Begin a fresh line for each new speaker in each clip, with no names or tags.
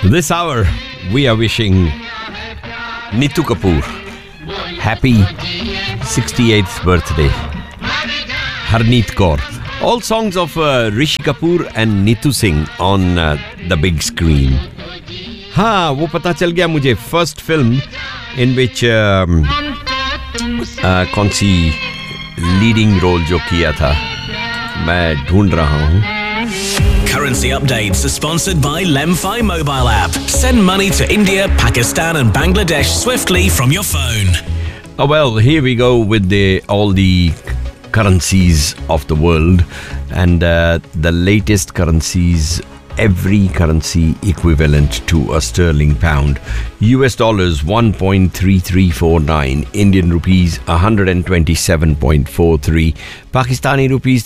This hour, we are wishing Neetu Kapoor happy 68th birthday. Harneet Kaur. All songs of Rishi Kapoor and Neetu Singh on the big screen. हाँ, वो पता चल गया मुझे. First film in which कौन सी leading role जो किया था, मैं ढूंढ रहा हूँ.
Currency updates are sponsored by Lemfi mobile app. Send money to India, Pakistan and Bangladesh swiftly from your phone.
Oh, well, here we go with all the currencies of the world and the latest currencies. Every currency equivalent to a sterling pound. US dollars 1.3349, Indian rupees 127.43, Pakistani rupees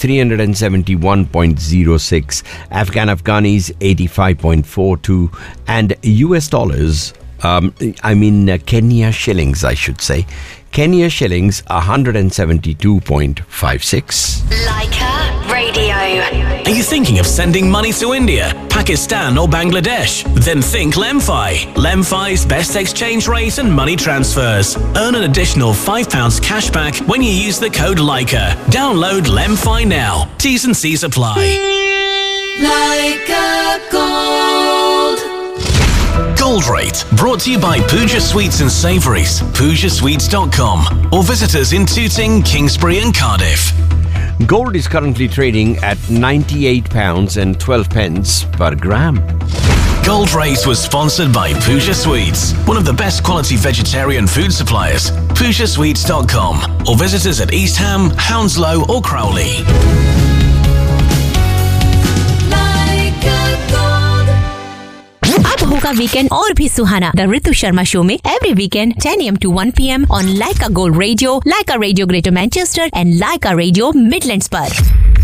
371.06, Afghanis 85.42, and US dollars, Kenya shillings, I should say. Kenya shillings 172.56.
Leica Radio.
Are you thinking of sending money to India, Pakistan or Bangladesh? Then think Lemfi. Lemfi's best exchange rate and money transfers. Earn an additional £5 cash back when you use the code Leica. Download Lemfi now. T's and C's apply.
Leica Gold.
Gold Rate, brought to you by Pooja Sweets and Savouries, PoojaSweets.com, or visit us in Tooting, Kingsbury and Cardiff.
Gold is currently trading at £98.12 per gram.
Gold Rate was sponsored by Pooja Sweets, one of the best quality vegetarian food suppliers. PoojaSweets.com, or visit us at East Ham, Hounslow or Crowley.
अब होगा weekend और भी सुहाना. The Ritu Sharma show में every weekend 10 AM to 1 PM on Leica Gold Radio, Leica Radio Greater Manchester and Leica Radio Midlands पर.